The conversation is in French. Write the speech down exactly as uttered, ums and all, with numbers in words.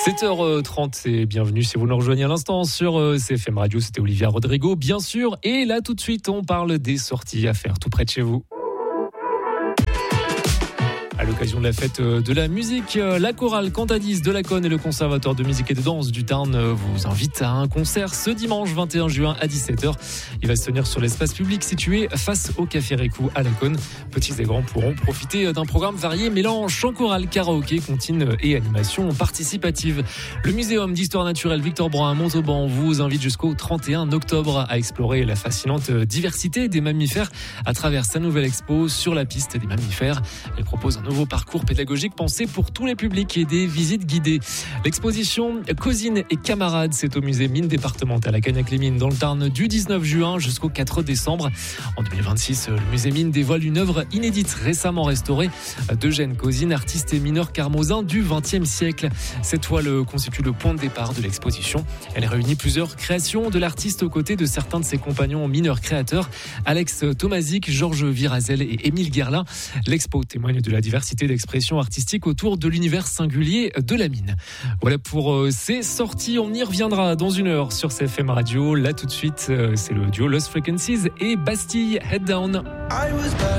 sept heures trente et bienvenue si vous nous rejoignez à l'instant sur C F M Radio. C'était Olivia Rodrigo, bien sûr. Et là, tout de suite, on parle des sorties à faire tout près de chez vous. À l'occasion de la fête de la musique, la chorale Cantadis de Laconne et le conservatoire de musique et de danse du Tarn vous invitent à un concert ce dimanche vingt et un juin à dix-sept heures. Il va se tenir sur l'espace public situé face au Café Récou à Laconne. Petits et grands pourront profiter d'un programme varié mêlant chant choral, karaoké, comptine et animation participative. Le Muséum d'histoire naturelle Victor Brun à Montauban vous invite jusqu'au trente et un octobre à explorer la fascinante diversité des mammifères à travers sa nouvelle expo sur la piste des mammifères. Elle propose un nouveau parcours pédagogique pensé pour tous les publics et des visites guidées. L'exposition Cousines et camarades, c'est au musée Mines départementale à Cagnac-les-Mines dans le Tarn du dix-neuf juin jusqu'au quatre décembre. En deux mille vingt-six, le musée Mines dévoile une œuvre inédite récemment restaurée d'Eugène Cousine, artiste et mineur carmosin du vingtième siècle. Cette toile constitue le point de départ de l'exposition. Elle réunit plusieurs créations de l'artiste aux côtés de certains de ses compagnons mineurs créateurs, Alex Tomazic, Georges Virazel et Émile Guerlin. L'expo témoigne de la diversité d'expression artistique autour de l'univers singulier de la mine. Voilà pour ces sorties, on y reviendra dans une heure sur C F M Radio. Là tout de suite, c'est le duo Lost Frequencies et Bastille Head Down.